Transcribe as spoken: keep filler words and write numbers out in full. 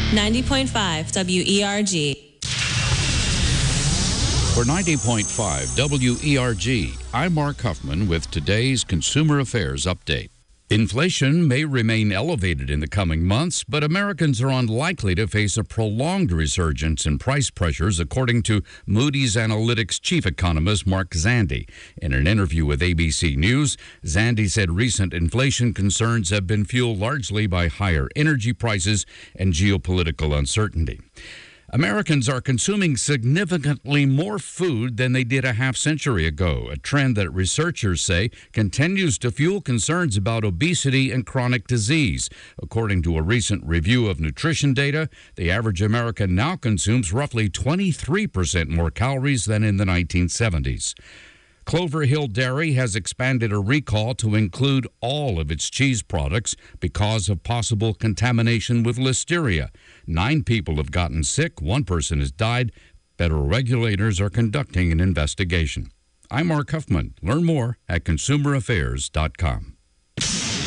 ninety point five W E R G. For ninety point five W E R G, I'm Mark Huffman with today's Consumer Affairs Update. Inflation may remain elevated in the coming months, but Americans are unlikely to face a prolonged resurgence in price pressures, according to Moody's Analytics chief economist Mark Zandi. In an interview with A B C News, Zandi said recent inflation concerns have been fueled largely by higher energy prices and geopolitical uncertainty. Americans are consuming significantly more food than they did a half century ago, a trend that researchers say continues to fuel concerns about obesity and chronic disease. According to a recent review of nutrition data, the average American now consumes roughly twenty-three percent more calories than in the nineteen seventies. Clover Hill Dairy has expanded a recall to include all of its cheese products because of possible contamination with listeria. Nine people have gotten sick. One person has died. Federal regulators are conducting an investigation. I'm Mark Huffman. Learn more at consumer affairs dot com.